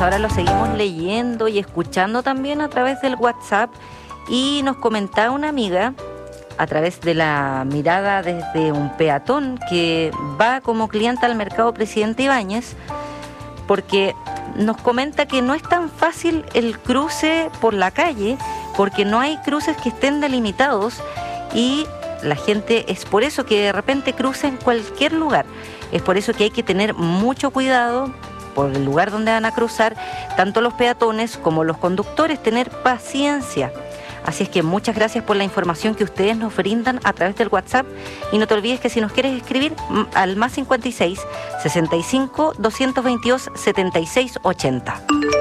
ahora lo seguimos leyendo y escuchando también a través del WhatsApp. Y nos comentaba una amiga, a través de la mirada desde un peatón que va como cliente al mercado Presidente Ibáñez, porque nos comenta que no es tan fácil el cruce por la calle, porque no hay cruces que estén delimitados y la gente es por eso que de repente cruza en cualquier lugar. Es por eso que hay que tener mucho cuidado por el lugar donde van a cruzar, tanto los peatones como los conductores, tener paciencia. Así es que muchas gracias por la información que ustedes nos brindan a través del WhatsApp. Y no te olvides que si nos quieres escribir al +56 65 222 76 80.